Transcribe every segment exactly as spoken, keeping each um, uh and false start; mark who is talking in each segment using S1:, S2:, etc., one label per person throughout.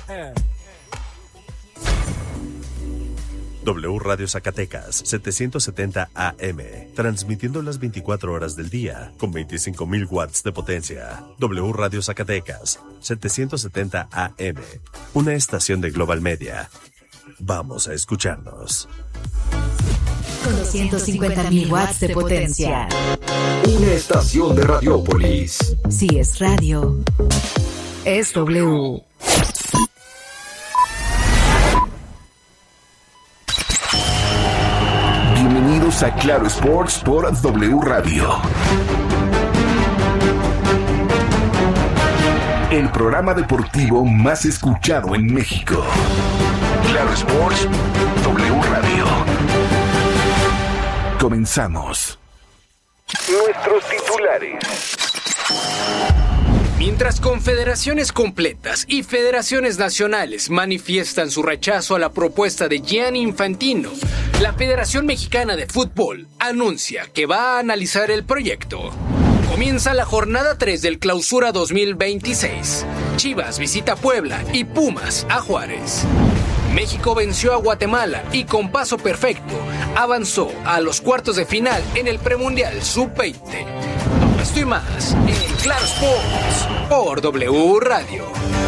S1: W Radio Zacatecas, setecientos setenta A M, transmitiendo las veinticuatro horas del día, con veinticinco mil watts de potencia. W Radio Zacatecas, setecientos setenta A M, una estación de Global Media. Vamos a escucharnos.
S2: Con doscientos cincuenta mil watts de potencia.
S3: Una estación de Radiópolis.
S2: Si es radio, es W.
S3: Bienvenidos a Claro Sports por W Radio. El programa deportivo más escuchado en México. Claro Sports, W Radio. Comenzamos. Nuestros titulares.
S4: Mientras confederaciones completas y federaciones nacionales manifiestan su rechazo a la propuesta de Gianni Infantino, la Federación Mexicana de Fútbol anuncia que va a analizar el proyecto. Comienza la jornada tres del Clausura dos mil veintiséis. Chivas visita Puebla y Pumas a Juárez. México venció a Guatemala y con paso perfecto avanzó a los cuartos de final en el premundial sub veinte. Todo esto y más en Claro Sports por W Radio.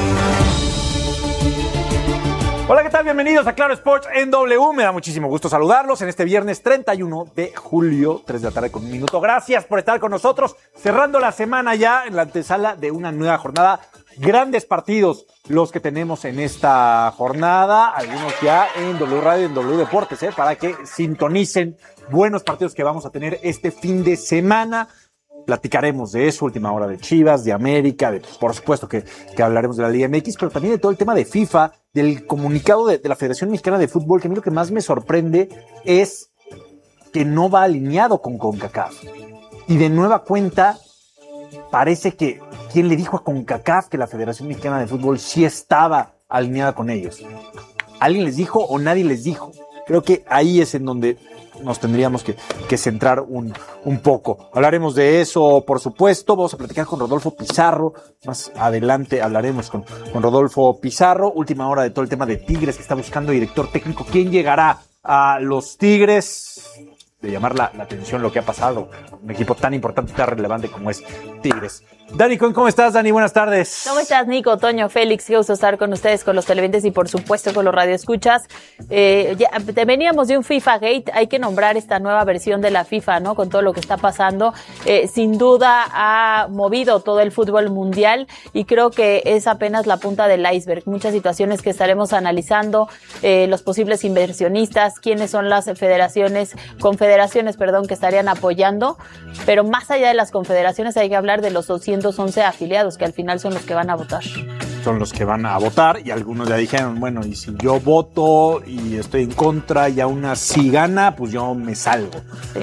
S5: Hola, ¿qué tal? Bienvenidos a Claro Sports en W. Me da muchísimo gusto saludarlos en este viernes treinta y uno de julio, tres de la tarde con un minuto. Gracias por estar con nosotros, cerrando la semana ya en la antesala de una nueva jornada. Grandes partidos los que tenemos en esta jornada, algunos ya en W Radio y en W Deportes, ¿eh? Para que sintonicen buenos partidos que vamos a tener este fin de semana. Platicaremos de eso, última hora de Chivas, de América, de, por supuesto que, que hablaremos de la Liga M X, pero también de todo el tema de FIFA, del comunicado de, de la Federación Mexicana de Fútbol, que a mí lo que más me sorprende es que no va alineado con CONCACAF. Y de nueva cuenta, parece que ¿quién le dijo a CONCACAF que la Federación Mexicana de Fútbol sí estaba alineada con ellos? ¿Alguien les dijo o nadie les dijo? Creo que ahí es en donde nos tendríamos que, que centrar un, un poco. Hablaremos de eso, por supuesto. Vamos a platicar con Rodolfo Pizarro. Más adelante hablaremos con, con Rodolfo Pizarro. Última hora de todo el tema de Tigres, que está buscando director técnico. ¿Quién llegará a los Tigres? De llamar la, la atención lo que ha pasado. Un equipo tan importante, tan relevante como es Tigres. Dani Cohen, ¿cómo estás, Dani? Buenas tardes.
S6: ¿Cómo estás, Nico, Toño, Félix? Qué gusto estar con ustedes, con los televidentes y, por supuesto, con los radioescuchas. Eh, ya, veníamos de un FIFA Gate. Hay que nombrar esta nueva versión de la FIFA, ¿no? Con todo lo que está pasando. Eh, sin duda ha movido todo el fútbol mundial y creo que es apenas la punta del iceberg. Muchas situaciones que estaremos analizando, eh, los posibles inversionistas, quiénes son las federaciones, confederaciones, perdón, que estarían apoyando. Pero más allá de las confederaciones hay que hablar de los doscientos once afiliados, que al final son los que van a votar.
S5: Son los que van a votar y algunos ya dijeron, bueno, y si yo voto y estoy en contra y aún así gana, pues yo me salgo.
S6: Sí.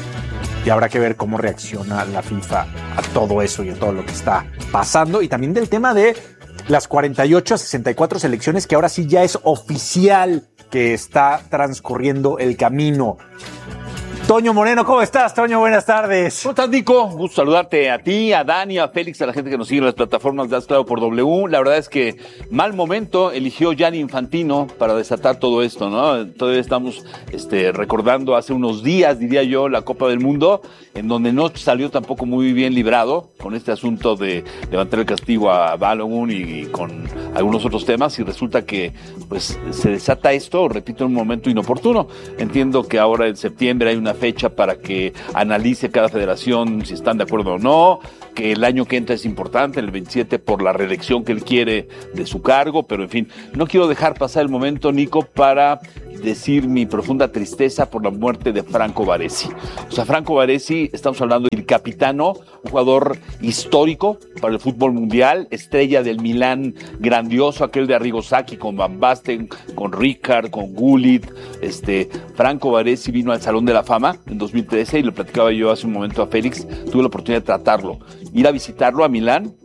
S5: Y habrá que ver cómo reacciona la FIFA a todo eso y a todo lo que está pasando. Y también del tema de las cuarenta y ocho a sesenta y cuatro selecciones, que ahora sí ya es oficial que está transcurriendo el camino. Toño Moreno, ¿cómo estás, Toño? Buenas tardes.
S7: ¿Cómo estás, Nico? Gusto saludarte a ti, a Dani, a Félix, a la gente que nos sigue en las plataformas de Haz Claro por W. La verdad es que mal momento eligió Gianni Infantino para desatar todo esto, ¿no? Todavía estamos este, recordando hace unos días, diría yo, la Copa del Mundo, en donde no salió tampoco muy bien librado con este asunto de levantar el castigo a Balogun y, y con algunos otros temas, y resulta que pues se desata esto, repito, en un momento inoportuno. Entiendo que ahora en septiembre hay una fecha para que analice cada federación si están de acuerdo o no, que el año que entra es importante, el veintisiete, por la reelección que él quiere de su cargo, pero en fin, no quiero dejar pasar el momento, Nico, para decir mi profunda tristeza por la muerte de Franco Baresi. O sea, Franco Baresi, estamos hablando del capitano, un jugador histórico para el fútbol mundial, estrella del Milán grandioso, aquel de Arrigo Sacchi con Van Basten, con Rijkaard, con Gullit. Este, Franco Baresi vino al Salón de la Fama en dos mil trece y lo platicaba yo hace un momento a Félix. Tuve la oportunidad de tratarlo, ir a visitarlo a Milán,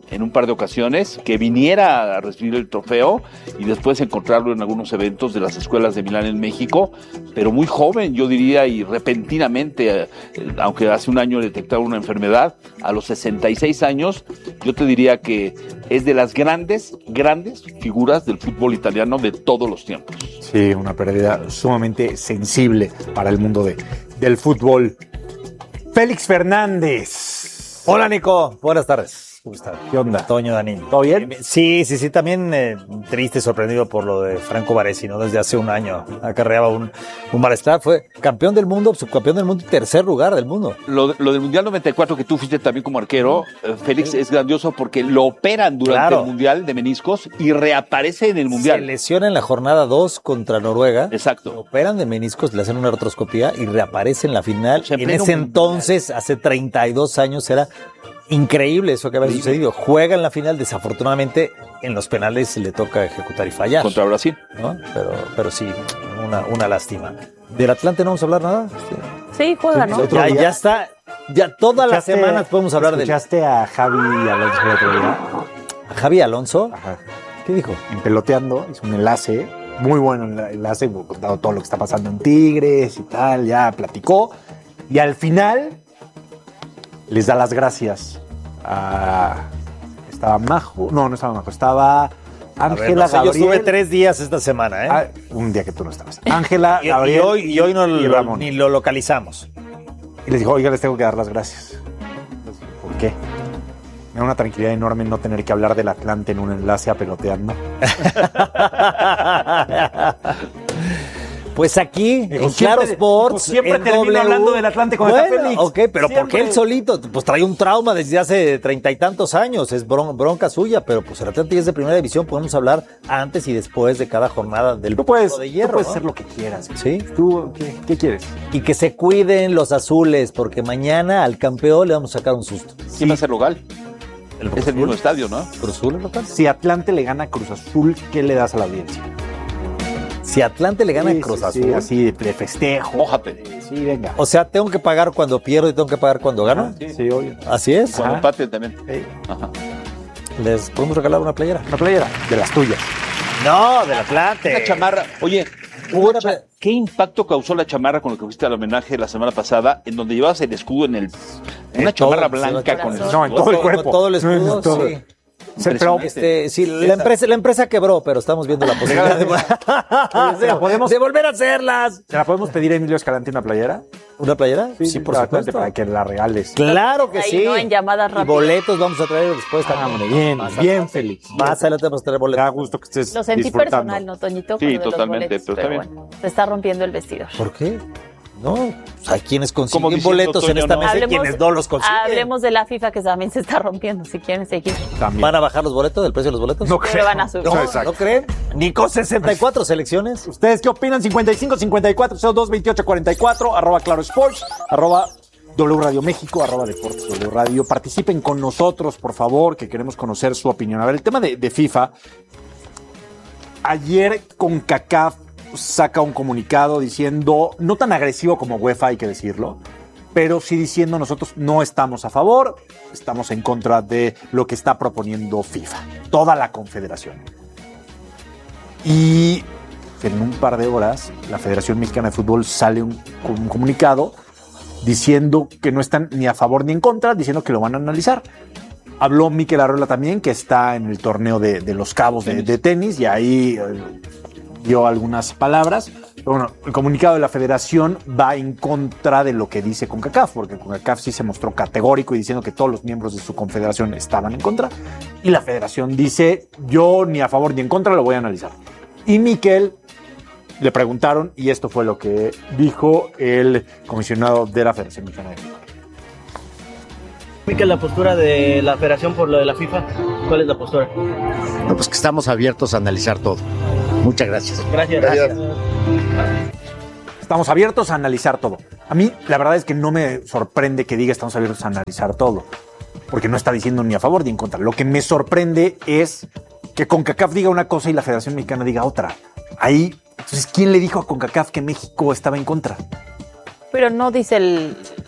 S7: en un par de ocasiones, que viniera a recibir el trofeo y después encontrarlo en algunos eventos de las escuelas de Milán en México, pero muy joven, yo diría, y repentinamente, eh, aunque hace un año detectaron una enfermedad, a los sesenta y seis años, yo te diría que es de las grandes, grandes figuras del fútbol italiano de todos los tiempos.
S5: Sí, una pérdida sumamente sensible para el mundo de, del fútbol. Félix Fernández.
S8: Hola, Nico. Buenas tardes. ¿Cómo estás?
S5: ¿Qué onda?
S8: Toño, Danilo.
S5: ¿Todo bien?
S8: Sí, sí, sí. También eh, triste y sorprendido por lo de Franco Baresi, ¿no? Desde hace un año acarreaba un, un malestar. Fue campeón del mundo, subcampeón del mundo y tercer lugar del mundo.
S7: Lo, lo del Mundial noventa y cuatro, que tú fuiste también como arquero, eh, Félix, es grandioso porque lo operan durante
S8: Claro.
S7: el Mundial de meniscos y reaparece en el Mundial.
S8: Se lesiona en la jornada dos contra Noruega.
S7: Exacto.
S8: Lo operan de meniscos, le hacen una artroscopía y reaparece en la final.
S7: O sea, en
S8: en
S7: pleno
S8: ese
S7: mundial.
S8: entonces, hace treinta y dos años, era increíble eso que había sucedido. Juega en la final, desafortunadamente en los penales le toca ejecutar y fallar.
S7: Contra Brasil.
S8: ¿No? Pero, pero sí, una, una lástima. ¿Del Atlante no vamos a hablar nada?
S6: Sí, juega, ¿no?
S5: Otro
S8: Ya,
S5: día.
S8: ya está. Ya todas las
S5: ¿Escuchaste-
S8: semanas podemos hablar del
S5: ¿Escuchaste a Javi Alonso el otro día?
S8: Javi Alonso.
S5: Ajá.
S8: ¿Qué dijo?
S5: En Peloteando, hizo un enlace, muy bueno el enlace, contado todo lo que está pasando en Tigres y tal, ya platicó. Y al final les da las gracias a... Estaba Majo, no, no estaba Majo, estaba
S8: A ver,
S5: Ángela
S8: no sé, yo
S5: Gabriel.
S8: estuve tres días esta semana, ¿eh?
S5: Ah, un día que tú no estabas. Ángela,
S8: y, y
S5: Gabriel
S8: hoy, y hoy no
S5: y
S8: lo,
S5: Ramón.
S8: ni lo localizamos.
S5: Y les dijo, oiga, les tengo que dar las gracias. ¿Por qué? Me da una tranquilidad enorme no tener que hablar del Atlante en un enlace a Peloteando.
S8: Pues aquí,
S5: Dijo,
S8: en
S5: siempre-
S8: Claro Sports,
S5: dijo, siempre
S8: en
S5: termino
S8: W.
S5: hablando del Atlante con
S8: Bueno,
S5: esta Félix.
S8: ok, pero ¿por qué
S5: Siempre.
S8: él solito? Pues trae un trauma desde hace treinta y tantos años, es bron- bronca suya, pero pues el Atlante ya es de primera división, podemos hablar antes y después de cada jornada del
S5: Tú puedes,
S8: Juego de
S5: tú
S8: hierro,
S5: puedes
S8: ¿no?
S5: hacer lo que quieras.
S8: Sí.
S5: ¿Tú qué, qué quieres?
S8: Y que se cuiden los azules, porque mañana al campeón le vamos a sacar un susto.
S7: ¿Quién va a ser local?
S8: ¿El
S7: Es el mismo estadio, ¿no?
S8: Cruz Azul es local?
S5: Si Atlante le gana a Cruz Azul, ¿qué le das a la audiencia?
S8: Si Atlante le gana
S5: Sí,
S8: a Cruz
S5: sí,
S8: Azul,
S5: sí, así de festejo.
S7: Mójate.
S5: Sí, venga.
S8: o sea, tengo que pagar cuando pierdo y tengo que pagar cuando gano.
S5: Sí, obvio.
S8: Así es.
S7: Cuando
S5: Ajá.
S7: empate también.
S5: Ey,
S7: Ajá.
S8: Les podemos regalar una playera.
S5: una playera de las tuyas.
S8: No, del Atlante.
S7: Una chamarra. Oye,
S8: Una
S7: cha- ¿qué impacto causó la chamarra con lo que fuiste al homenaje la semana pasada, en donde llevabas el escudo en el... Una
S8: En
S7: chamarra
S8: todo,
S7: blanca
S6: sí,
S7: con el...
S5: No, en todo el cuerpo.
S8: Todo el escudo,
S5: Todo.
S8: sí.
S5: Se- pero,
S8: Este, sí, la empresa, la empresa quebró, pero estamos viendo la posibilidad de,
S5: ¿Se la podemos-
S8: de volver a hacerlas.
S5: ¿se la podemos pedir a Emilio Escalante una playera?
S8: ¿Una playera? Sí, por
S5: para-
S8: supuesto.
S5: Para que la regales.
S8: Claro que
S6: Ahí,
S8: sí.
S6: ¿no? En llamadas
S8: Y
S6: rápidas.
S8: boletos vamos a traer después
S5: Ah,
S8: también.
S5: hombre, bien,
S8: Más
S5: bien,
S8: adelante.
S5: Félix.
S8: Más adelante vamos a traer
S5: Me da
S8: boletos.
S5: gusto que estés
S6: Lo sentí
S5: disfrutando.
S6: personal, ¿no, Toñito?
S7: Sí,
S6: Con lo de los
S7: totalmente,
S6: boletos,
S7: pero está
S6: bueno, se está rompiendo el vestidor.
S8: ¿Por qué? No, o sea, quienes
S7: Como
S8: consiguen
S7: diciendo,
S8: boletos en
S7: Toño,
S8: esta
S7: no.
S8: mesa y
S6: Hablemos-
S8: quienes no los consiguen.
S6: Hablemos de la FIFA que también se está rompiendo, si quieren seguir.
S5: También.
S8: ¿Van a bajar los boletos, el precio de los boletos?
S5: No
S6: Pero
S5: creo.
S6: van a subir.
S8: No,
S5: Exacto.
S8: ¿no creen? Ni con sesenta y cuatro selecciones.
S5: ¿Ustedes qué opinan? cincuenta y cinco, cincuenta y cuatro, cero dos, veintiocho, cuarenta y cuatro, arroba Claro Sports, arroba W Radio México, arroba Deportes W Radio. Participen con nosotros, por favor, que queremos conocer su opinión. A ver, el tema de, de FIFA. Ayer CONCACAF saca un comunicado diciendo, no tan agresivo como UEFA, hay que decirlo, pero sí diciendo nosotros no estamos a favor, estamos en contra de lo que está proponiendo FIFA, toda la confederación. Y en un par de horas la Federación Mexicana de Fútbol sale un, con un comunicado diciendo que no están ni a favor ni en contra, diciendo que lo van a analizar. Habló Mikel Arreola también, que está en el torneo de, de los cabos de, de tenis, y ahí eh, dio algunas palabras. Pero bueno, el comunicado de la federación va en contra de lo que dice CONCACAF, porque CONCACAF sí se mostró categórico y diciendo que todos los miembros de su confederación estaban en contra. Y la federación dice, yo ni a favor ni en contra, lo voy a analizar. Y Mikel le preguntaron, y esto fue lo que dijo el comisionado de la Federación Mexicana de Fútbol.
S9: Mikel, la postura de la federación por lo de la FIFA, ¿cuál es la postura?
S10: No, pues que estamos abiertos a analizar todo. Muchas gracias.
S9: Gracias.
S10: Gracias.
S5: Estamos abiertos a analizar todo. A mí, la verdad es que no me sorprende que diga estamos abiertos a analizar todo, porque no está diciendo ni a favor ni en contra. Lo que me sorprende es que CONCACAF diga una cosa y la Federación Mexicana diga otra. Ahí, entonces, ¿quién le dijo a CONCACAF que México estaba en contra?
S6: Pero no dice el,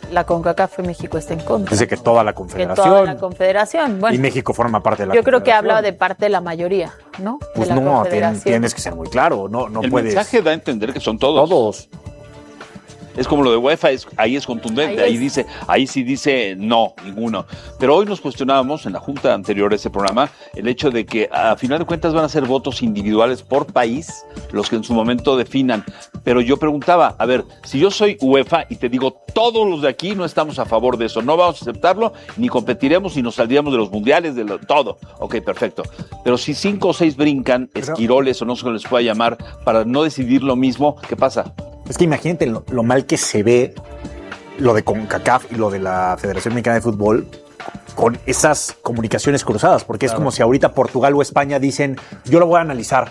S6: la CONCACAF y México está en contra.
S5: Dice que toda la
S6: Que
S5: confederación.
S6: toda la confederación. Bueno,
S5: y México forma parte de la
S6: yo creo que
S5: confederación.
S6: habla de parte de la mayoría, ¿no? De
S5: Pues
S6: la
S5: no, tien-
S6: confederación.
S5: tienes que ser muy claro. No, no
S7: el
S5: puedes.
S7: mensaje da a entender que son todos.
S5: Todos.
S7: Es como lo de UEFA, es, ahí es contundente, ahí,
S6: Ahí es-
S7: dice, ahí sí dice no, ninguno. Pero hoy nos cuestionábamos en la junta anterior a ese programa el hecho de que a final de cuentas van a ser votos individuales por país los que en su momento definan. Pero yo preguntaba, a ver, si yo soy UEFA y te digo todos los de aquí no estamos a favor de eso, no vamos a aceptarlo, ni competiremos ni nos saldríamos de los mundiales, de lo- todo. Ok, perfecto. Pero si cinco o seis brincan, esquiroles o no sé cómo les pueda llamar, para no decidir lo mismo, ¿qué pasa?
S5: Es que imagínate lo, lo mal que se ve lo de CONCACAF y lo de la Federación Mexicana de Fútbol con esas comunicaciones cruzadas, porque es como si ahorita Portugal o España dicen, yo lo voy a analizar.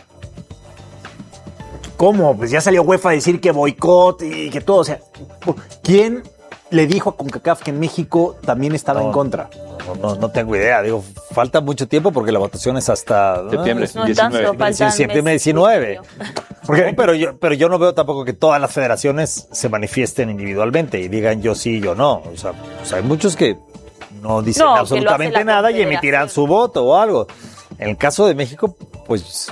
S5: ¿Cómo? Pues ya salió UEFA a decir que boicot y que todo. O sea, ¿quién le dijo a CONCACAF que México también estaba
S8: No.
S5: en contra?
S8: No, no, no tengo idea. Digo, falta mucho tiempo porque la votación es hasta ¿no?
S7: Septiembre.
S6: No
S7: diecinueve.
S6: tanto, faltan
S8: septiembre
S6: meses y
S8: diecinueve.
S6: medio.
S5: Porque,
S8: No, pero yo, pero yo no veo tampoco que todas las federaciones se manifiesten individualmente y digan yo sí, yo no. O sea, o sea, hay muchos que no dicen
S6: No, que lo
S8: absolutamente
S6: hace la
S8: nada y
S6: Confederación.
S8: emitirán su voto o algo. En el caso de México, pues,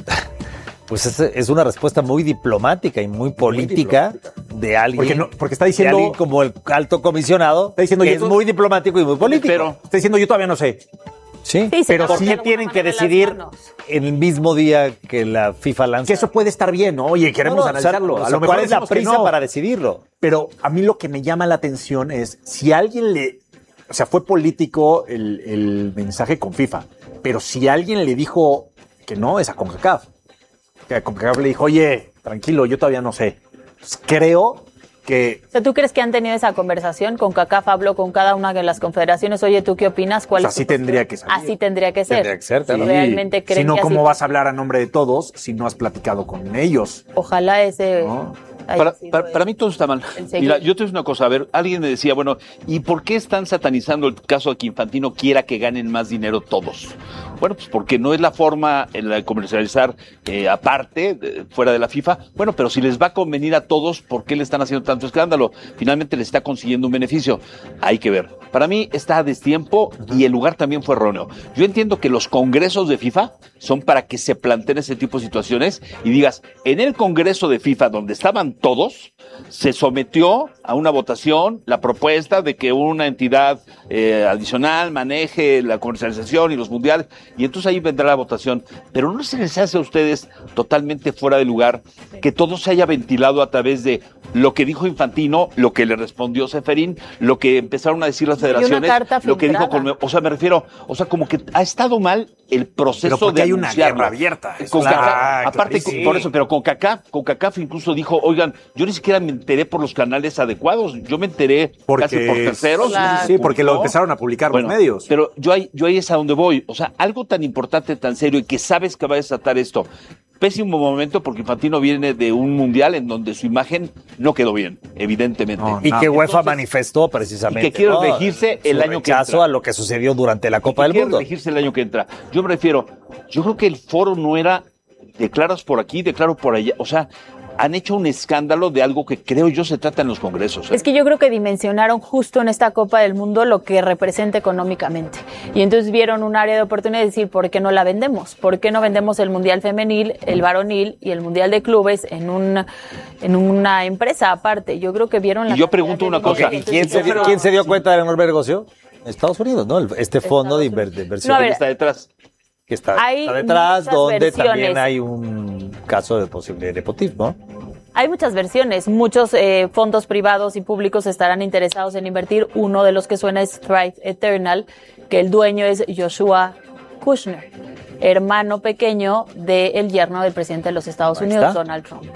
S8: pues es, es una respuesta muy diplomática y muy política de alguien.
S5: Porque no- porque está
S8: de
S5: diciendo-
S8: alguien como el alto comisionado,
S5: Está diciendo,
S8: que
S5: yo
S8: es
S5: to-
S8: muy diplomático y muy político.
S7: Pero-
S5: está diciendo, yo todavía no sé.
S8: sí,
S6: Sí, se
S8: pero
S6: nos
S8: sí
S6: de alguna
S8: tienen que
S6: manera las
S8: decidir
S6: manos.
S8: en el mismo día que la FIFA lanza.
S5: Que eso puede estar bien, ¿no? Oye, queremos
S8: No, no, o sea,
S5: analizarlo.
S8: o sea,
S5: a lo mejor
S8: ¿cuál es la
S5: decimos que
S8: prisa
S5: no.
S8: para decidirlo?
S5: Pero a mí lo que me llama la atención es si alguien le... O sea, fue político el, el mensaje con FIFA, pero si alguien le dijo que no, es a CONCACAF. Que a CONCACAF le dijo, oye, tranquilo, yo todavía no sé. Pues creo que...
S6: O sea, ¿tú crees que han tenido esa conversación? Con CONCACAF habló con cada una de las confederaciones. Oye, ¿tú qué opinas? ¿Cuál
S5: O sea,
S6: es tu
S5: así tendría
S6: postura?
S5: que ser.
S6: Así tendría que ser.
S8: Tendría que ser, claro.
S6: Si realmente creen
S5: si no,
S6: que así-
S5: ¿cómo vas a hablar a nombre de todos si no has platicado con ellos?
S6: Ojalá ese...
S5: No.
S6: haya
S7: Para,
S6: sido
S7: para,
S6: el-
S7: para mí todo está mal.
S6: el seguir.
S7: Mira, yo te digo una cosa, a ver, alguien me decía, bueno, ¿y por qué están satanizando el caso de que Infantino quiera que ganen más dinero todos? Bueno, pues porque no es la forma en la de comercializar eh, aparte, de- fuera de la FIFA. Bueno, pero si les va a convenir a todos, ¿por qué le están haciendo tanto escándalo? Finalmente le está consiguiendo un beneficio. Hay que ver. Para mí está a destiempo y el lugar también fue erróneo. Yo entiendo que los congresos de FIFA son para que se planteen ese tipo de situaciones y digas, en el congreso de FIFA, donde estaban todos, se sometió a una votación la propuesta de que una entidad eh, adicional maneje la comercialización y los mundiales, y entonces ahí vendrá la votación. Pero ¿no se les hace a ustedes totalmente fuera de lugar que todo se haya ventilado a través de lo que dijo Infantino, lo que le respondió Ceferín, lo que empezaron a decir las
S6: Y una
S7: federaciones,
S6: carta
S7: lo que dijo
S6: filtrada.
S7: Colme- o sea, me refiero, o sea, como que ha estado mal el proceso
S5: Pero porque
S7: de
S5: hay una
S7: anunciarlo.
S5: guerra abierta.
S7: Con
S5: Claro,
S7: Cacá- aparte,
S5: clarísimo.
S7: por eso, pero con CACAF, con CACAF incluso dijo, oigan, yo ni siquiera me enteré por los canales adecuados, yo me enteré
S5: Porque
S7: casi por terceros.
S6: Claro.
S5: Sí, porque lo
S7: ¿no?
S5: empezaron a publicar
S7: Bueno,
S5: los medios.
S7: Pero yo ahí, yo ahí es a donde voy. O sea, algo tan importante, tan serio y que sabes que va a desatar esto. Pésimo momento porque Infantino viene de un mundial en donde su imagen no quedó bien, evidentemente.
S5: No,
S8: Y
S5: no.
S8: que UEFA
S7: Entonces,
S8: manifestó precisamente
S7: y que quiere
S8: ¿no?
S7: elegirse el
S8: su
S7: año que
S8: rechazo
S7: entra.
S8: a lo que sucedió durante la Copa
S7: que
S8: del
S7: quiere
S8: Mundo.
S7: elegirse el año que entra. Yo me refiero, yo creo que el foro no era declaras por aquí, declaro por allá. O sea, han hecho un escándalo de algo que creo yo se trata en los congresos. ¿eh?
S6: Es que yo creo que dimensionaron justo en esta Copa del Mundo lo que representa económicamente. Y entonces vieron un área de oportunidad de decir, ¿por qué no la vendemos? ¿Por qué no vendemos el Mundial Femenil, el Varonil y el Mundial de Clubes en, un, en una empresa aparte? Yo creo que vieron la
S7: Y yo
S6: cantidad
S7: pregunto
S6: de
S7: una
S6: dinero.
S7: cosa,
S8: ¿Y
S6: Entonces,
S8: quién se,
S6: yo
S8: dio,
S6: creo-
S8: quién se dio cuenta del enorme negocio? Estados Unidos, ¿no? El- Este fondo de, inver- de inversión
S6: No, a
S7: ¿Quién
S6: ver,
S7: está detrás?
S8: que está,
S6: hay
S8: está detrás,
S6: muchas
S8: donde
S6: versiones.
S8: también hay un caso de posible nepotismo.
S6: Hay muchas versiones. Muchos eh, fondos privados y públicos estarán interesados en invertir. Uno de los que suena es Thrive Eternal, que el dueño es Joshua Kushner, hermano pequeño del yerno del presidente de los Estados
S8: Ahí
S6: Unidos,
S8: está.
S6: Donald Trump.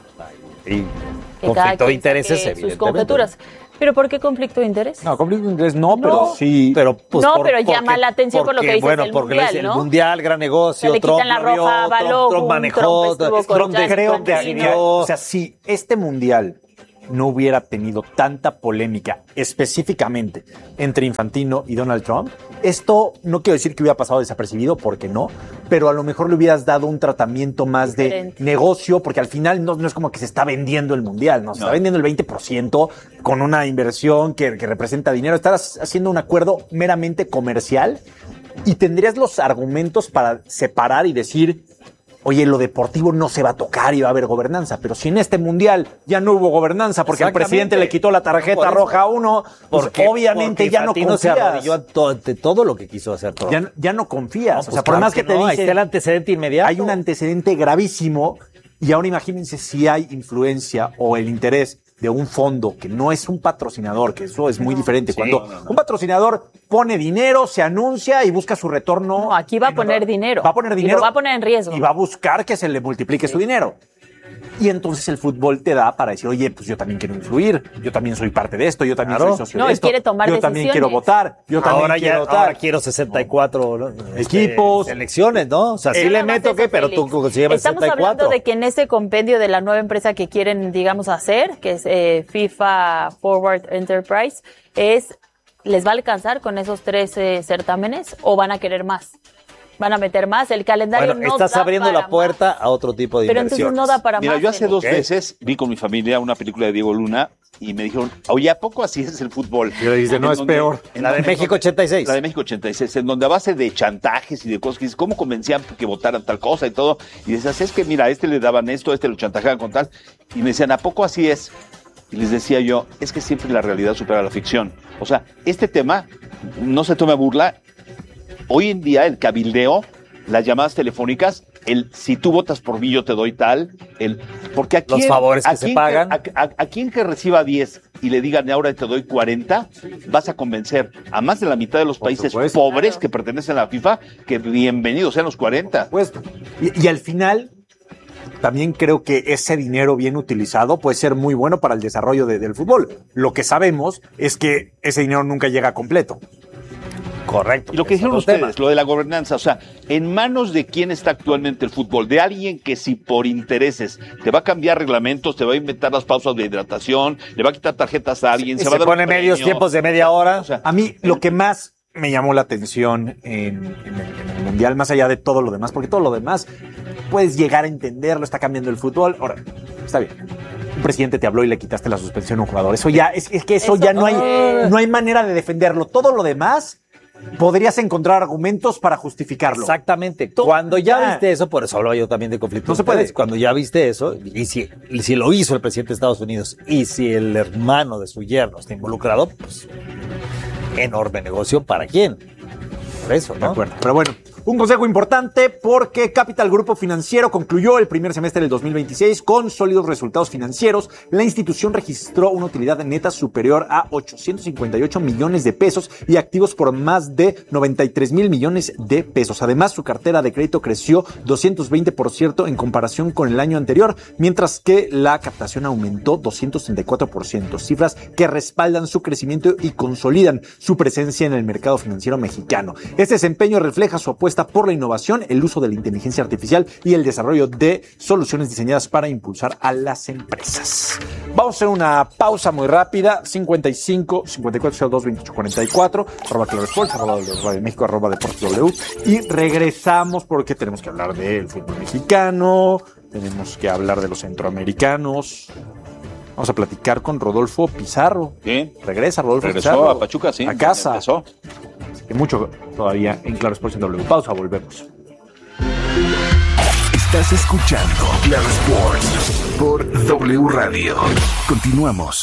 S8: Y
S6: Que cada
S8: conflicto de
S6: quien
S8: intereses,
S6: saque sus
S8: evidentemente.
S6: conjeturas. ¿Pero por qué conflicto de intereses?
S5: No, conflicto de interés no,
S6: No.
S5: pero sí.
S8: Pero, pues,
S6: No,
S8: por-
S6: pero
S8: porque-
S6: llama la atención por lo que dices
S8: bueno,
S6: del
S8: porque
S6: mundial,
S8: el
S6: ¿no?
S8: mundial, gran negocio,
S6: Se le
S8: Trump
S6: quitan la
S8: lo vio,
S6: roja a
S8: Trump-
S6: Balogun,
S8: Trump manejó,
S6: Trump estuvo con
S8: Trump
S6: Justin
S8: creo que
S5: Creo que
S6: Infantino.
S8: alineó.
S5: o sea, si este mundial no hubiera tenido tanta polémica específicamente entre Infantino y Donald Trump, esto no quiero decir que hubiera pasado desapercibido, porque no, pero a lo mejor le hubieras dado un tratamiento más
S6: Diferente.
S5: de negocio, porque al final no, no es como que se está vendiendo el mundial, no, se
S7: No.
S5: está vendiendo el veinte por ciento con una inversión que, que representa dinero. Estás haciendo un acuerdo meramente comercial y tendrías los argumentos para separar y decir, oye, lo deportivo no se va a tocar y va a haber gobernanza, pero si en este mundial ya no hubo gobernanza porque el presidente le quitó la tarjeta
S8: Por eso.
S5: roja a uno, pues
S8: Porque,
S5: obviamente
S8: porque
S5: ya no
S8: Infantino se
S5: confías.
S8: arrodilló ante ante todo lo que quiso hacer todo.
S5: Ya, ya no confías.
S8: No,
S5: o
S8: pues
S5: sea, por
S8: claro
S5: más que,
S8: que
S5: te
S8: no, ahí
S5: dicen,
S8: está el antecedente inmediato.
S5: hay un antecedente gravísimo y ahora imagínense si hay influencia o el interés de un fondo que no es un patrocinador, que eso es muy diferente.
S8: Sí,
S5: Cuando
S8: no, no.
S5: un patrocinador pone dinero, se anuncia y busca su retorno.
S6: No, aquí va a
S5: en
S6: poner
S5: otro-
S6: dinero.
S5: Va a poner
S6: Y lo
S5: dinero.
S6: va a poner en riesgo.
S5: Y va a buscar que se le multiplique su dinero. Y entonces el fútbol te da para decir, oye, pues yo también quiero influir, yo también soy parte de esto, yo también
S8: Claro.
S5: soy socio
S6: No,
S5: de
S6: y
S5: esto,
S6: quiere tomar
S5: yo también
S6: decisiones.
S5: quiero votar, yo también
S8: Ahora
S5: quiero
S8: ya
S5: votar.
S8: ahora quiero sesenta y cuatro ¿no? Este,
S5: Equipos.
S8: selecciones, ¿no? O sea, sí
S6: No
S8: le
S6: nada más
S8: meto
S6: eso,
S8: que, pero
S6: Félix.
S8: tú consigues
S6: Estamos
S8: sesenta y cuatro.
S6: hablando de que en ese compendio de la nueva empresa que quieren, digamos, hacer, que es eh, FIFA Forward Enterprise, es ¿les va a alcanzar con esos tres eh, certámenes o van a querer más? ¿Van a meter más? El calendario
S8: Bueno,
S6: no
S8: estás
S6: da
S8: abriendo
S6: para
S8: la puerta a otro tipo de
S6: Pero
S8: inversiones.
S6: entonces no da para
S7: Mira,
S6: más.
S7: yo hace
S6: Félix.
S7: dos
S8: Ok.
S7: veces vi con mi familia una película de Diego Luna y me dijeron, oye, ¿a poco así es el fútbol?
S5: Y le dice, no,
S7: En
S5: es
S7: donde-
S5: peor.
S7: en
S8: La de
S7: donde-
S8: México ochenta y seis.
S7: La de México ochenta y seis, en donde a base de chantajes y de cosas que dices, ¿cómo convencían que votaran tal cosa y todo? Y decías, es que mira, a este le daban esto, a este lo chantajeaban con tal. Y me decían, ¿a poco así es? Y les decía yo, es que siempre la realidad supera la ficción. O sea, este tema no se tome a burla. Hoy en día el cabildeo, las llamadas telefónicas, el si tú votas por mí yo te doy tal, el porque aquí
S8: Los favores que
S7: a
S8: se
S7: quien
S8: pagan.
S7: a, a- a quien que reciba diez y le digan ahora te doy cuarenta, vas a convencer a más de la mitad de los países
S5: supuesto.
S7: pobres que pertenecen a la FIFA que bienvenidos sean los cuarenta.
S5: Pues, y, y al final, también creo que ese dinero bien utilizado puede ser muy bueno para el desarrollo de- del fútbol. Lo que sabemos es que ese dinero nunca llega completo.
S8: Correcto.
S7: Y lo que
S8: Es
S7: dijeron
S8: otro
S7: ustedes,
S8: tema.
S7: lo de la gobernanza, o sea, ¿en manos de quién está actualmente el fútbol? De alguien que si por intereses te va a cambiar reglamentos, te va a inventar las pausas de hidratación, le va a quitar tarjetas a alguien, se,
S8: Se,
S7: va a dar
S8: pone
S7: un
S8: medios
S7: premio.
S8: tiempos de media hora.
S7: O sea,
S5: A mí, lo que más me llamó la atención en, en el, en el Mundial, más allá de todo lo demás, porque todo lo demás puedes llegar a entenderlo, está cambiando el fútbol. Ahora, está bien. Un presidente te habló y le quitaste la suspensión a un jugador. Eso ya, es, es que eso,
S6: Eso
S5: ya no hay,
S6: no.
S5: no hay manera de defenderlo. Todo lo demás, podrías encontrar argumentos para justificarlo.
S8: Exactamente.
S5: Todo-
S8: Cuando ya
S5: ya.
S8: viste eso, por eso hablaba yo también de conflicto.
S5: No se puede.
S8: Cuando ya viste eso, y si, y si lo hizo el presidente de Estados Unidos, y si el hermano de su yerno está involucrado, pues enorme negocio para quién. Por eso,
S5: De
S8: ¿no?
S5: acuerdo. Pero bueno, un consejo importante porque Capital Grupo Financiero concluyó el primer semestre del dos mil veintiséis con sólidos resultados financieros. La institución registró una utilidad neta superior a ochocientos cincuenta y ocho millones de pesos y activos por más de noventa y tres mil millones de pesos. Además, su cartera de crédito creció doscientos veinte por ciento en comparación con el año anterior, mientras que la captación aumentó doscientos treinta y cuatro por ciento, cifras que respaldan su crecimiento y consolidan su presencia en el mercado financiero mexicano. Este desempeño refleja su apuesta por la innovación, el uso de la inteligencia artificial y el desarrollo de soluciones diseñadas para impulsar a las empresas. Vamos a hacer una pausa muy rápida. cincuenta y cinco, cincuenta y cuatro, cero dos, veintiocho, cuarenta y cuatro, arroba Claro Sports, arroba Radio México, arroba Deportes W. Y regresamos porque tenemos que hablar del fútbol mexicano, tenemos que hablar de los centroamericanos. Vamos a platicar con Rodolfo Pizarro.
S7: ¿Qué?
S5: Regresa Rodolfo
S7: Regresó
S5: Pizarro.
S7: a Pachuca, sí.
S5: A casa.
S7: Regresó.
S5: Que mucho todavía en Claro Sports en W. Pausa, volvemos.
S3: Estás escuchando Claro Sports por W Radio. Continuamos.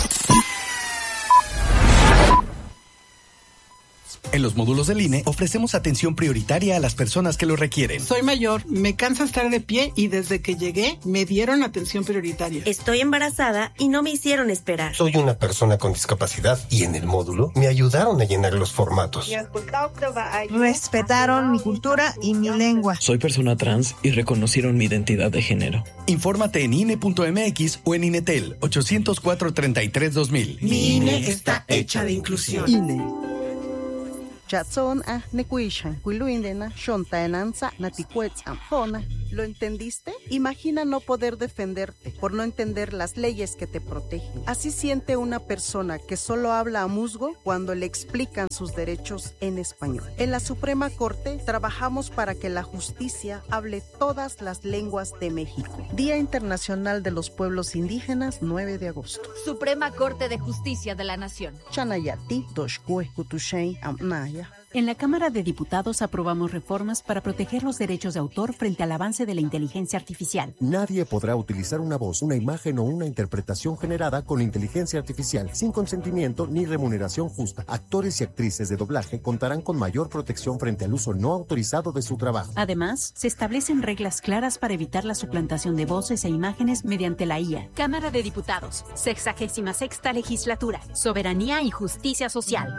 S11: En los módulos del I N E ofrecemos atención prioritaria a las personas que lo requieren.
S12: Soy mayor, me cansa estar de pie y desde que llegué me dieron atención prioritaria.
S13: Estoy embarazada y no me hicieron esperar.
S14: Soy una persona con discapacidad y en el módulo me ayudaron a llenar los formatos.
S15: Respetaron mi cultura y mi lengua.
S16: Soy persona trans y reconocieron mi identidad de género.
S11: Infórmate en I N E punto M X o en INETEL ochocientos cuatro, treinta y tres, dos mil.
S12: Mi I N E está hecha de inclusión.
S15: I N E. Chatson a nekuishan, kuiluindena, shontaenanza, naticuetzam, jona. ¿Lo entendiste? Imagina no poder defenderte por no entender las leyes que te protegen. Así siente una persona que solo habla a musgo cuando le explican sus derechos en español. En la Suprema Corte trabajamos para que la justicia hable todas las lenguas de México. Día Internacional de los Pueblos Indígenas, nueve de agosto.
S17: Suprema Corte de Justicia de la Nación.
S15: Chanayati, Doshkue, Kutushei, Amnaya.
S18: En la Cámara de Diputados aprobamos reformas para proteger los derechos de autor frente al avance de la inteligencia artificial.
S19: Nadie podrá utilizar una voz, una imagen o una interpretación generada con inteligencia artificial sin consentimiento ni remuneración justa. Actores y actrices de doblaje contarán con mayor protección frente al uso no autorizado de su trabajo.
S18: Además, se establecen reglas claras para evitar la suplantación de voces e imágenes mediante la I A.
S20: Cámara de Diputados, sexagésima sexta legislatura, soberanía y justicia social.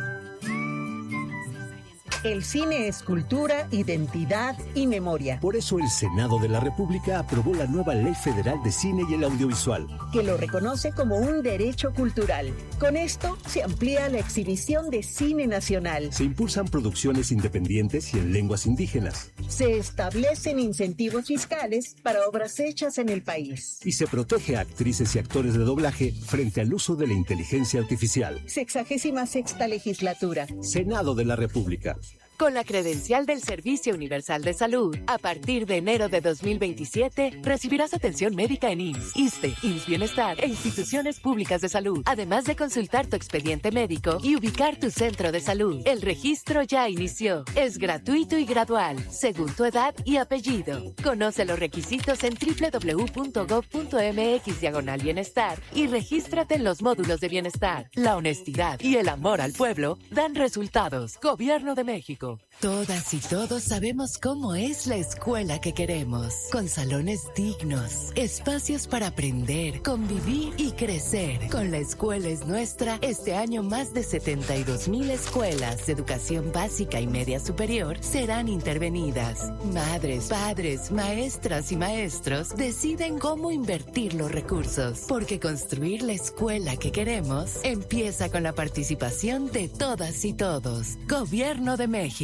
S21: El cine es cultura, identidad y memoria.
S22: Por eso el Senado de la República aprobó la nueva Ley Federal de Cine y el Audiovisual,
S21: que lo reconoce como un derecho cultural. Con esto se amplía la exhibición de cine nacional.
S22: Se impulsan producciones independientes y en lenguas indígenas.
S21: Se establecen incentivos fiscales para obras hechas en el país.
S22: Y se protege a actrices y actores de doblaje frente al uso de la inteligencia artificial.
S21: Sexagésima sexta legislatura.
S22: Senado de la República.
S23: Con la credencial del Servicio Universal de Salud, a partir de enero de dos mil veintisiete, recibirás atención médica en I M S S, ISSSTE, I M S S Bienestar e instituciones públicas de salud, además de consultar tu expediente médico y ubicar tu centro de salud. El registro ya inició. Es gratuito y gradual, según tu edad y apellido. Conoce los requisitos en doble u doble u doble u punto gob punto eme equis diagonal bienestar y regístrate en los módulos de bienestar. La honestidad y el amor al pueblo dan resultados. Gobierno de México.
S24: Todas y todos sabemos cómo es la escuela que queremos, con salones dignos, espacios para aprender, convivir y crecer. Con La Escuela es Nuestra, este año más de setenta y dos mil escuelas de educación básica y media superior serán intervenidas. Madres, padres, maestras y maestros deciden cómo invertir los recursos, porque construir la escuela que queremos empieza con la participación de todas y todos. Gobierno de México.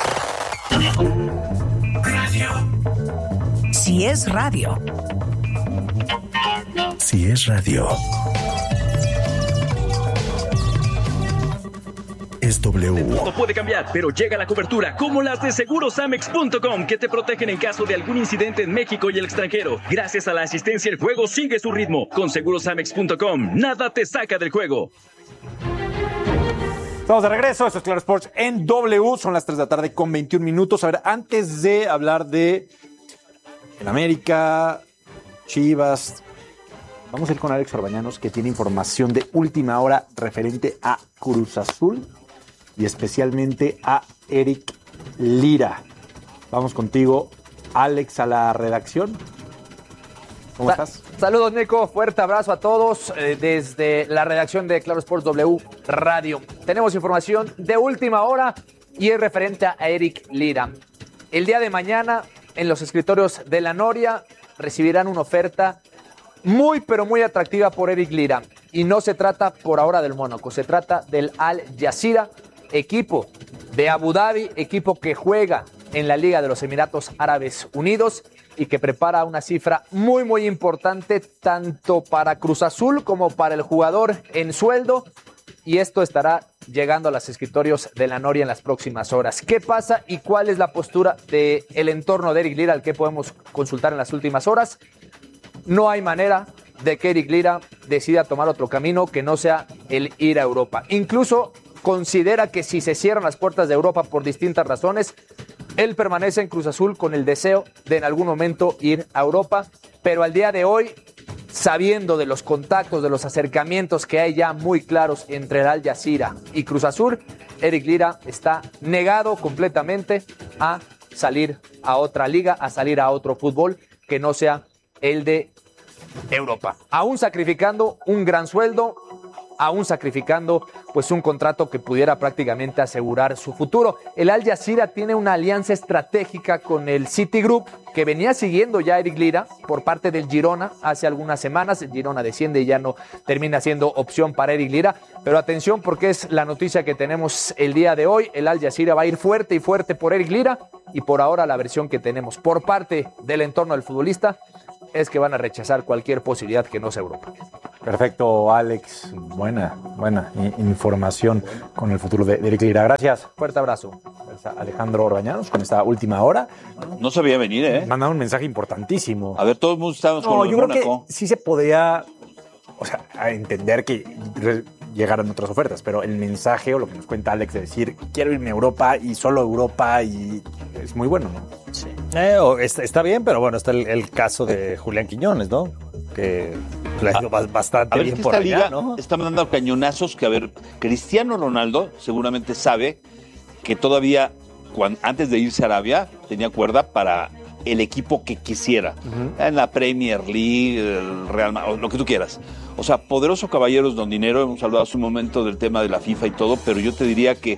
S2: Radio. Si es radio.
S3: Si es radio. Es W.
S25: Todo puede cambiar, pero llega la cobertura como las de seguros amex punto com, que te protegen en caso de algún incidente en México y el extranjero. Gracias a la asistencia, el juego sigue su ritmo. Con seguros amex punto com, nada te saca del juego.
S5: Estamos de regreso, esto es Claro Sports en W, son las tres de la tarde con veintiún minutos. A ver, antes de hablar de el América, Chivas, vamos a ir con Alex Orbañanos, que tiene información de última hora referente a Cruz Azul y especialmente a Eric Lira. Vamos contigo, Alex, a la redacción. ¿Cómo
S26: Sa-
S5: estás?
S26: Saludos, Nico. Fuerte abrazo a todos eh, desde la redacción de Claro Sports W Radio. Tenemos información de última hora y es referente a Eric Lira. El día de mañana, en los escritorios de la Noria, recibirán una oferta muy, pero muy atractiva por Eric Lira. Y no se trata por ahora del Mónaco, se trata del Al Jazeera, equipo de Abu Dhabi, equipo que juega en la Liga de los Emiratos Árabes Unidos y que prepara una cifra muy, muy importante tanto para Cruz Azul como para el jugador en sueldo. Y esto estará llegando a los escritorios de la Noria en las próximas horas. ¿Qué pasa y cuál es la postura del entorno de Eric Lira al que podemos consultar en las últimas horas? No hay manera de que Eric Lira decida tomar otro camino que no sea el ir a Europa. Incluso considera que si se cierran las puertas de Europa por distintas razones, él permanece en Cruz Azul con el deseo de en algún momento ir a Europa, pero al día de hoy, sabiendo de los contactos, de los acercamientos que hay ya muy claros entre el Al Jazeera y Cruz Azul, Eric Lira está negado completamente a salir a otra liga, a salir a otro fútbol que no sea el de Europa. Aún sacrificando un gran sueldo, aún sacrificando pues un contrato que pudiera prácticamente asegurar su futuro. El Al Jazeera tiene una alianza estratégica con el Citigroup, que venía siguiendo ya a Eric Lira por parte del Girona hace algunas semanas. El Girona desciende y ya no termina siendo opción para Eric Lira. Pero atención, porque es la noticia que tenemos el día de hoy. El Al Jazeera va a ir fuerte y fuerte por Eric Lira, y por ahora la versión que tenemos por parte del entorno del futbolista es que van a rechazar cualquier posibilidad que no sea Europa.
S5: Perfecto, Alex. Buena, buena información con el futuro de Eric Lira. Gracias.
S26: Fuerte abrazo.
S5: Alejandro Orbañanos con esta última hora.
S7: No sabía venir, ¿eh?
S5: Mandaron un mensaje importantísimo.
S7: A ver, todos estamos
S5: no,
S7: con
S5: yo
S7: Mónaco.
S5: creo que sí se podía, o sea, a entender que llegaran otras ofertas, pero el mensaje o lo que nos cuenta Alex de decir quiero irme a Europa y solo a Europa y es muy bueno, ¿no?
S1: Sí. Eh, está, está bien, pero bueno, está el, el caso de Julián Quiñones, ¿no? Que le ha ido a, bastante
S7: a ver,
S1: bien
S7: que
S1: por
S7: esta
S1: allá,
S7: liga
S1: ¿no?
S7: está mandando cañonazos que, a ver, Cristiano Ronaldo seguramente sabe que todavía cuando, antes de irse a Arabia tenía cuerda para el equipo que quisiera, uh-huh. en la Premier League, el Real Madrid, lo que tú quieras. O sea, poderoso caballeros don dinero. Hemos hablado hace un momento del tema de la FIFA y todo, pero yo te diría que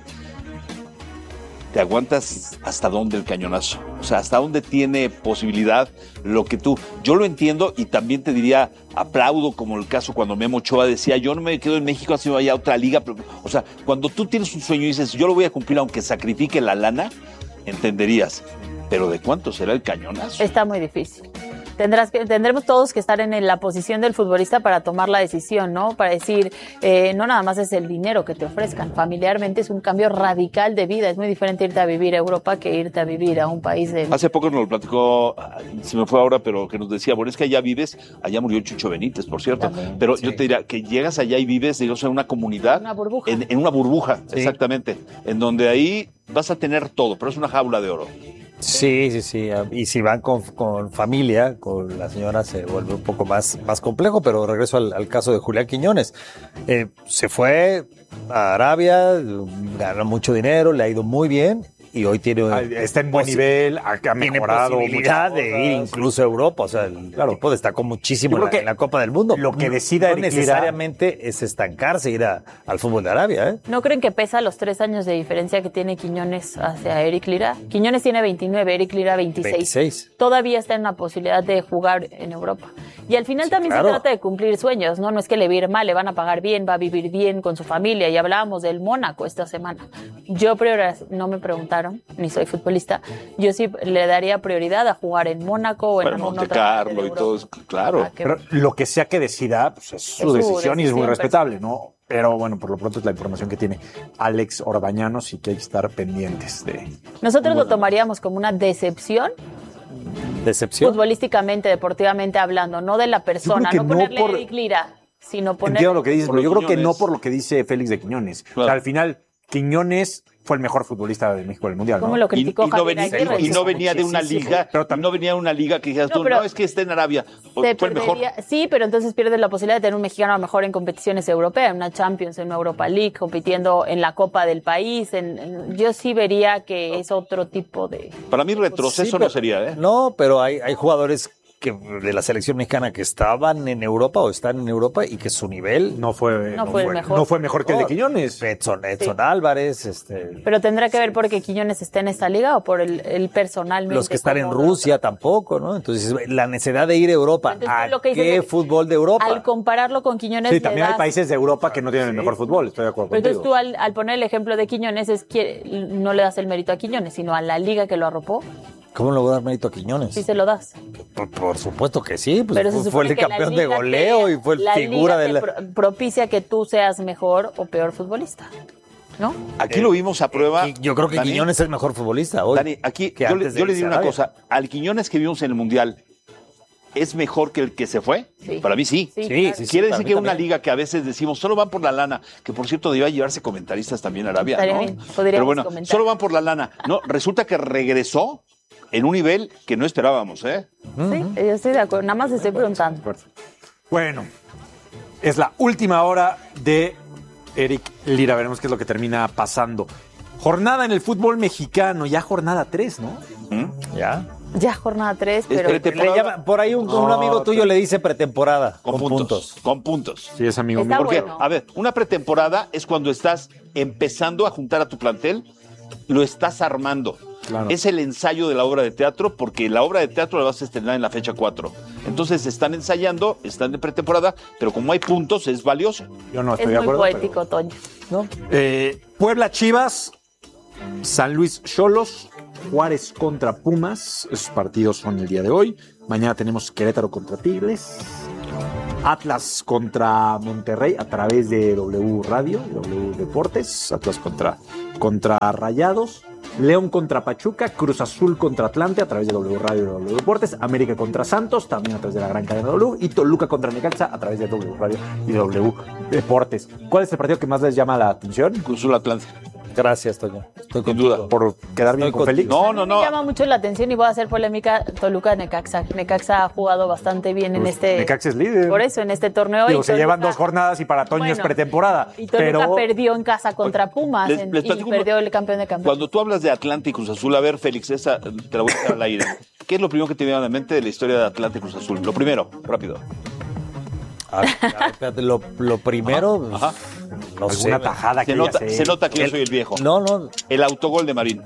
S7: te aguantas hasta dónde el cañonazo. O sea, hasta dónde tiene posibilidad lo que tú... Yo lo entiendo y también te diría, aplaudo, como el caso cuando Memo Ochoa decía, yo no me quedo en México, así vaya a otra liga. Pero, o sea, cuando tú tienes un sueño y dices, yo lo voy a cumplir aunque sacrifique la lana, entenderías. Pero ¿de cuánto será el cañonazo?
S4: Está muy difícil. Tendrás que, tendremos todos que estar en la posición del futbolista para tomar la decisión, ¿no? Para decir, eh, no nada más es el dinero que te ofrezcan. Familiarmente es un cambio radical de vida. Es muy diferente irte a vivir a Europa que irte a vivir a un país de...
S7: Hace poco nos lo platicó, se me fue ahora, pero que nos decía, bueno, es que allá vives, allá murió Chucho Benítez, por cierto. También. Pero sí. Yo te diría que llegas allá y vives, digamos, en una comunidad.
S4: Una burbuja.
S7: En, en una burbuja, sí. Exactamente. En donde ahí vas a tener todo, pero es una jaula de oro.
S1: Sí, sí, sí. Y si van con, con familia, con la señora se vuelve un poco más, más complejo, pero regreso al, al caso de Julián Quiñones. Eh, se fue a Arabia, ganó mucho dinero, le ha ido muy bien. Y hoy tiene...
S5: Está en buen nivel, ha mejorado.
S1: Tiene posibilidad de ir incluso a Europa. O sea, el claro. tipo destacó muchísimo en la, en la Copa del Mundo.
S5: Lo que decida
S1: no
S5: Eric Lira
S1: necesariamente es estancarse, ir a, al fútbol de Arabia. ¿eh?
S4: ¿No creen que pesa los tres años de diferencia que tiene Quiñones hacia Eric Lira? Quiñones tiene veintinueve, Eric Lira veintiséis. veintiséis. Todavía está en la posibilidad de jugar en Europa. Y al final sí, también claro. se trata de cumplir sueños, ¿no? No es que le va a ir mal, le van a pagar bien, va a vivir bien con su familia. Y hablábamos del Mónaco esta semana. Yo prior, no me preguntaron, ni soy futbolista, yo sí le daría prioridad a jugar en Mónaco o en
S7: bueno, Monte Carlo y todo eso, claro.
S5: Pero lo que sea que decida, pues es su, es su decisión, decisión y es muy respetable, ¿no? Pero bueno, por lo pronto es la información que tiene Alex Orbañanos y que hay que estar pendientes de...
S4: Nosotros lo tomaríamos como una decepción.
S1: ¿Decepción?
S4: Futbolísticamente, deportivamente hablando, no de la persona, no ponerle no por... Eric Lira, sino ponerle...
S5: Entiendo lo que dices, pero yo creo que no por lo que dice Félix de Quiñones. Claro. O sea, al final, Quiñones fue el mejor futbolista de México del Mundial, ¿no?
S4: ¿Cómo lo criticó
S7: y, y, no venía,
S4: Aguirre,
S7: y no venía de una liga, pero no venía de una liga que dijeras no, tú, no, es que esté en Arabia, fue el mejor.
S4: Sí, pero entonces pierdes la posibilidad de tener un mexicano a lo mejor en competiciones europeas, en una Champions, en una Europa League, compitiendo en la Copa del país. En, en, yo sí vería que es otro tipo de...
S7: Para mí retroceso sí, pero,
S1: no
S7: sería, ¿eh?
S1: No, pero hay, hay jugadores... que de la selección mexicana que estaban en Europa o están en Europa y que su nivel
S5: no fue
S4: no, no fue, fue mejor
S5: no fue mejor que el de Quiñones.
S1: Edson, Edson sí. Álvarez, este.
S4: Pero tendrá que ver porque Quiñones está en esta liga o por el, el personalmente.
S1: Los que están en Rusia tampoco, ¿no? Entonces la necesidad de ir a Europa. ¿A lo que qué dices, fútbol de Europa?
S4: Al compararlo con Quiñones.
S5: Sí, también das... hay países de Europa que no tienen sí. el mejor fútbol. Estoy de acuerdo
S4: Pero
S5: contigo.
S4: Entonces tú al, al poner el ejemplo de Quiñones es que no le das el mérito a Quiñones, sino a la liga que lo arropó.
S1: ¿Cómo le voy a dar mérito a Quiñones?
S4: Sí se lo das.
S1: Por, por supuesto que sí, pues fue, fue el campeón de goleo te, y fue el la figura
S4: liga
S1: de la...
S4: Pro, propicia que tú seas mejor o peor futbolista, ¿no?
S7: Aquí eh, lo vimos a prueba.
S1: Eh, yo creo que Dani, Quiñones es el mejor futbolista hoy.
S7: Dani, aquí yo le, yo le digo una cosa, al Quiñones que vimos en el Mundial, ¿es mejor que el que se fue?
S4: Sí.
S7: Para mí sí.
S4: sí,
S1: sí,
S4: claro.
S1: sí, sí
S7: Quiere
S1: sí,
S7: decir que una liga que a veces decimos solo van por la lana, que por cierto debía llevarse comentaristas también a Arabia,
S4: Estaría
S7: ¿no?
S4: Bien. Pero
S7: bueno,
S4: comentar.
S7: Solo van por la lana. No, resulta que regresó en un nivel que no esperábamos, ¿eh?
S4: Sí, yo estoy de acuerdo. Nada más estoy preguntando.
S5: Bueno, es la última hora de Eric Lira. Veremos qué es lo que termina pasando. Jornada en el fútbol mexicano. Ya jornada tres, ¿no?
S7: ¿Mm?
S1: Ya.
S4: Ya jornada tres, pero...
S1: Le llama, por ahí un, un amigo tuyo le dice pretemporada.
S7: Con,
S1: con
S7: puntos,
S1: puntos.
S7: Con puntos.
S5: Sí, es amigo
S4: mío.
S7: Porque,
S4: bueno.
S7: a ver, una pretemporada es cuando estás empezando a juntar a tu plantel, lo estás armando. Claro. Es el ensayo de la obra de teatro, porque la obra de teatro la vas a estrenar en la fecha cuatro. Entonces están ensayando, están de pretemporada, pero como hay puntos, es valioso.
S5: Yo no
S4: es
S5: estoy
S4: muy
S5: de acuerdo.
S4: poético, pero... Toño.
S5: ¿No? Eh, Puebla Chivas, San Luis Xolos, Juárez contra Pumas. Esos partidos son el día de hoy. Mañana tenemos Querétaro contra Tigres. Atlas contra Monterrey a través de W Radio, W Deportes. Atlas contra, contra Rayados. León contra Pachuca, Cruz Azul contra Atlante a través de W Radio y W Deportes, América contra Santos, también a través de la gran cadena W, y Toluca contra Necaxa a través de W Radio y W Deportes. ¿Cuál es el partido que más les llama la atención?
S7: Cruz Azul Atlante.
S1: Gracias, Toño. Estoy
S7: Sin duda.
S5: Por quedar bien
S1: Estoy
S5: con Félix.
S7: No, no, no.
S4: Me llama mucho la atención y voy a hacer polémica Toluca-Necaxa. Necaxa ha jugado bastante bien en
S5: Pues
S4: este...
S5: Necaxa es líder.
S4: Por eso, en este torneo.
S5: Digo,
S4: y
S5: se
S4: Toluca,
S5: llevan dos jornadas y para Toño
S4: bueno,
S5: es pretemporada.
S4: Y Toluca
S5: pero...
S4: perdió en casa contra Pumas
S7: Les-
S4: en-
S7: les
S4: y
S7: platico
S4: perdió
S7: una-
S4: el campeón de campeones.
S7: Cuando tú hablas de Atlante y Cruz Azul, a ver, Félix, esa te la voy a dejar al aire. ¿Qué es lo primero que te viene a la mente de la historia de Atlante y Cruz Azul? Lo primero, rápido.
S1: Ah, ah, espérate, lo, lo primero,
S7: Ajá. Ajá.
S1: no sé.
S5: Alguna tajada
S7: Se
S5: que
S7: nota,
S5: ya sé.
S7: se nota que yo
S1: El-
S7: soy el viejo.
S1: No, no.
S7: El autogol de Marín.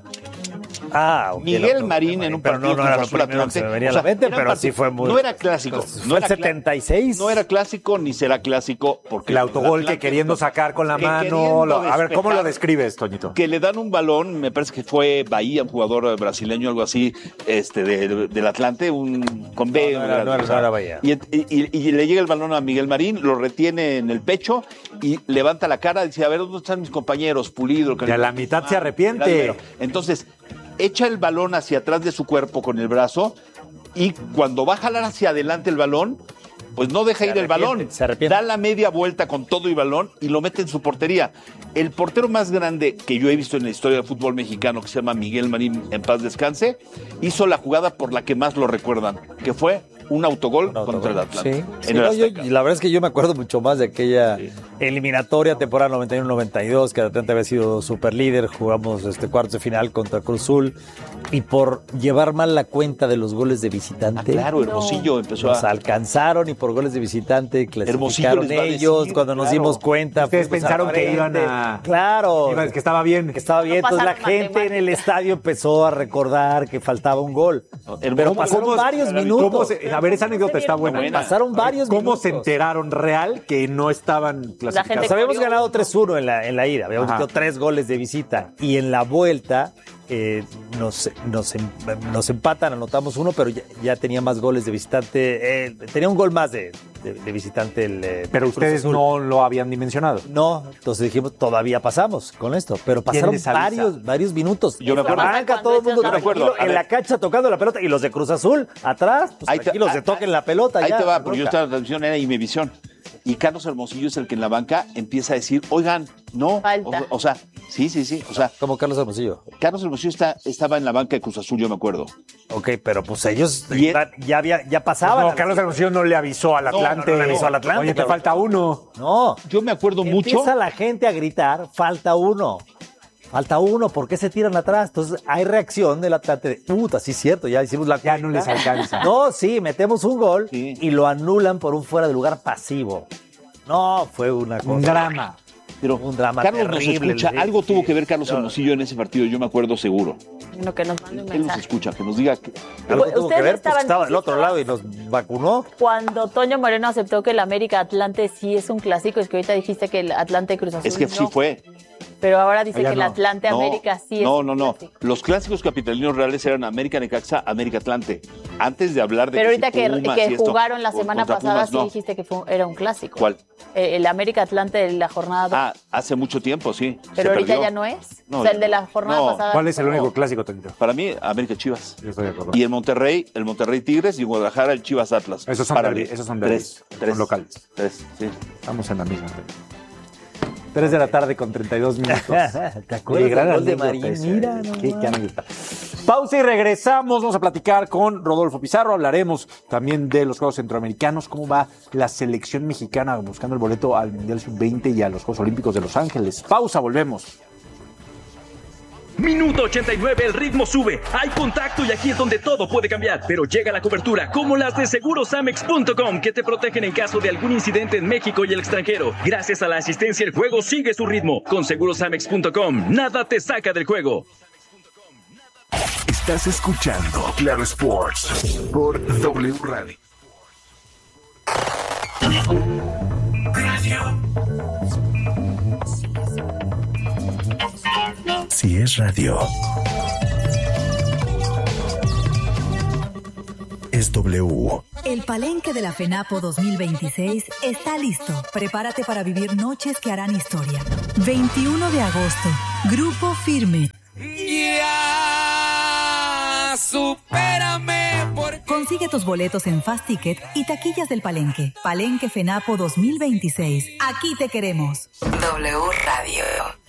S1: Ah, ok,
S7: Miguel
S1: el autogol
S7: Marín
S1: de
S7: en un
S1: pero
S7: partido
S1: no, no era lo
S7: Cruz Azul
S1: primero que se me
S7: Atlante.
S1: venía a
S7: O
S1: la
S7: sea,
S1: mente,
S7: era
S1: pero
S7: un
S1: sí
S7: partido-
S1: fue muy...
S7: No era clásico.
S1: Fue
S7: No
S1: el
S7: era cla-
S1: setenta y seis.
S7: No era clásico ni será clásico porque
S5: El autogol que
S7: Atlante-
S5: queriendo sacar con la
S7: que
S5: mano.
S7: queriendo
S5: lo- a ver, ¿cómo lo
S7: despejar,
S5: describes, Toñito?
S7: que le dan un balón, me parece que fue Bahía, un jugador brasileño, algo así, este, de- del Atlante, un con B.
S1: No, no era- no era- no era Bahía.
S7: Y, y- y le llega el balón a Miguel Marín, lo retiene en el pecho y levanta la cara y dice, a ver, ¿dónde están mis compañeros? Pulido.
S5: Y a la mitad se arrepiente.
S7: Entonces, echa el balón hacia atrás de su cuerpo con el brazo y cuando va a jalar hacia adelante el balón, pues no deja
S1: Se
S7: ir el
S1: arrepiente,
S7: balón.
S1: se arrepiente.
S7: Da la media vuelta con todo y balón y lo mete en su portería. El portero más grande que yo he visto en la historia del fútbol mexicano, que se llama Miguel Marín, en paz descanse, hizo la jugada por la que más lo recuerdan, que fue un autogol,
S1: Un autogol.
S7: contra el Atlante.
S1: Sí,
S7: en
S1: sí,
S7: el
S1: no, yo-
S7: Azteca.
S1: y la verdad es que yo me acuerdo mucho más de aquella eliminatoria temporada noventa y uno noventa y dos, que Atlante había sido super líder, jugamos este cuartos de final contra Cruz Azul, y por llevar mal la cuenta de los goles de visitante.
S7: Ah, claro, Hermosillo empezó
S1: Nos
S7: a...
S1: alcanzaron y por goles de visitante
S7: Hermosillo
S1: clasificaron
S7: les va a
S1: ellos.
S7: decir,
S1: Cuando nos
S7: claro.
S1: dimos cuenta,
S5: Ustedes
S1: fuimos
S5: pensaron
S1: al
S5: que
S1: frente.
S5: iban a-
S1: Claro.
S5: Iba- que estaba bien.
S1: Que estaba bien.
S4: No
S1: Entonces la
S4: pasaron
S1: gente en el estadio empezó a recordar que faltaba un gol.
S7: El-
S1: Pero
S7: ¿cómo-
S1: pasaron
S5: cómo-
S1: varios
S5: ¿Cómo
S1: minutos.
S5: se- a ver, esa anécdota está buena.
S7: buena.
S1: Pasaron varios
S5: ¿Cómo
S1: minutos.
S5: se enteraron real que no estaban clasificados?
S4: gente-
S1: Nos habíamos ganado tres uno en la, en la ida, habíamos
S5: Ajá.
S1: metido tres goles de visita y en la vuelta eh, nos, nos, em- nos empatan, anotamos uno, pero ya, ya tenía más goles de visitante, eh, tenía un gol más de, de- de visitante el eh,
S5: Pero
S1: Cruz
S5: ustedes
S1: Azul.
S5: no lo habían dimensionado.
S1: No, entonces dijimos, todavía pasamos con esto, pero
S5: ¿Quién
S1: pasaron
S5: les avisa?
S1: varios, varios minutos.
S7: Yo me acuerdo.
S1: Arranca todo el mundo
S4: Yo me
S7: acuerdo.
S1: tranquilo,
S7: A
S1: en
S7: ver.
S1: la cancha tocando la pelota y los de Cruz Azul atrás, pues
S7: Ahí te-
S1: tranquilos, se
S7: ah,
S1: toquen la pelota
S7: Ahí
S1: ya.
S7: te va,
S1: no
S7: porque yo
S1: bronca.
S7: estaba en la transmisión, era Imevisión. Y Carlos Hermosillo es el que en la banca empieza a decir, oigan, no.
S4: Falta.
S7: O, o sea, sí, sí, sí. O sea,
S1: Como Carlos Hermosillo.
S7: Carlos Hermosillo está, estaba en la banca de Cruz Azul, yo me acuerdo.
S1: Ok, pero pues ellos
S7: Y-
S1: ya, ya, había, ya pasaban.
S5: No,
S1: a la-
S5: Carlos Hermosillo no le avisó al
S1: No,
S5: Atlante.
S1: no, no le avisó al Atlante,
S5: Oye, te
S1: claro.
S5: falta uno.
S1: No,
S7: Yo me acuerdo mucho.
S1: empieza la gente a gritar, falta uno. Falta uno, ¿por qué se tiran atrás? Entonces hay reacción del Atlante de, puta, sí es cierto, ya hicimos la
S5: Ya
S1: cuenta.
S5: no les alcanza.
S1: No, sí, metemos un gol
S7: Sí.
S1: y lo anulan por un fuera de lugar pasivo. No, fue una cosa.
S5: Un drama.
S7: Pero
S1: un drama
S7: Carlos
S1: terrible.
S7: nos escucha.
S1: Sí,
S7: Algo
S1: sí.
S7: tuvo que ver Carlos
S1: No.
S7: Hermosillo en ese partido, yo me acuerdo seguro.
S4: Bueno, que nos mande un
S7: Él nos
S4: mensaje.
S7: escucha, que nos diga que...
S1: Algo
S4: Ustedes
S1: tuvo que ver, pues
S4: estaban-
S1: estaba del otro lado y nos vacunó.
S4: Cuando Toño Moreno aceptó que el América Atlante sí es un clásico, es que ahorita dijiste que el Atlante Cruz Azul
S7: Es que
S4: no,
S7: sí fue.
S4: pero ahora dice
S5: Allá
S4: que el
S5: no.
S4: Atlante
S7: No,
S4: América sí es
S7: no,
S4: un
S7: no, no.
S4: clásico.
S7: Los clásicos capitalinos reales eran América Necaxa, América Atlante. Antes de hablar de
S4: Pero ahorita
S7: si
S4: que,
S7: Pumas
S4: que
S7: y esto,
S4: jugaron la
S7: o
S4: semana
S7: contra
S4: pasada
S7: Pumas,
S4: sí
S7: no.
S4: dijiste que fue, era un clásico.
S7: ¿Cuál?
S4: Eh, el América Atlante de la jornada dos.
S7: Ah, hace mucho tiempo, sí.
S4: pero
S7: Se
S4: ahorita
S7: perdió.
S4: ya no es.
S7: No,
S4: o sea, el de la jornada
S7: no.
S4: pasada.
S5: ¿Cuál es el
S4: no.
S5: único clásico, Toñito?
S7: Para mí, América Chivas.
S5: Yo estoy de acuerdo.
S7: Y en Monterrey, el Monterrey Tigres y en Guadalajara, el Chivas Atlas.
S5: Esos son
S7: Para
S5: derbi-
S7: mí.
S5: esos son
S7: tres,
S5: derbis,
S7: tres
S5: son locales.
S7: Tres, sí.
S5: Estamos en la misma. tres de la tarde con treinta y dos minutos.
S1: ¿Te acuerdas
S5: Qué gran
S1: del gol de
S5: anécdota
S1: Marín?
S5: esa,
S1: Mira,
S5: eh.
S1: no
S5: Qué, qué
S1: mames.
S5: anécdota. Pausa y regresamos. Vamos a platicar con Rodolfo Pizarro. Hablaremos también de los Juegos Centroamericanos. Cómo va la selección mexicana buscando el boleto al Mundial sub veinte y a los Juegos Olímpicos de Los Ángeles. Pausa, volvemos.
S25: Minuto ochenta y nueve, el ritmo sube. Hay contacto y aquí es donde todo puede cambiar. Pero llega la cobertura, como las de seguros amex punto com, que te protegen en caso de algún incidente en México y el extranjero. Gracias a la asistencia, el juego sigue su ritmo. Con seguros amex punto com, nada te saca del juego.
S3: Estás escuchando Claro Sports por W Radio. Radio. Si es radio, es W.
S2: El palenque de la FENAPO dos mil veintiséis está listo. Prepárate para vivir noches que harán historia. veintiuno de agosto, Grupo Firme.
S6: Ya, supérame. Porque...
S2: Consigue tus boletos en Fast Ticket y taquillas del palenque. Palenque FENAPO dos mil veintiséis. Aquí te queremos.
S24: W Radio.